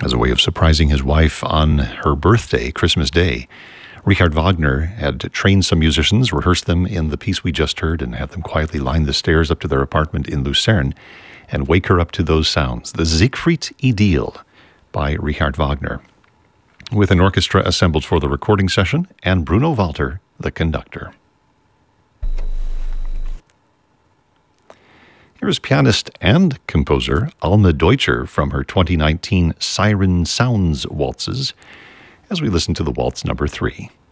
as a way of surprising his wife on her birthday, Christmas Day. Richard Wagner had trained some musicians, rehearsed them in the piece we just heard, and had them quietly line the stairs up to their apartment in Lucerne and wake her up to those sounds. The Siegfried Idyll by Richard Wagner, with an orchestra assembled for the recording session and Bruno Walter, the conductor. Here is pianist and composer Alma Deutscher from her 2019 Siren Sounds Waltzes, as we listen to the Waltz number 3.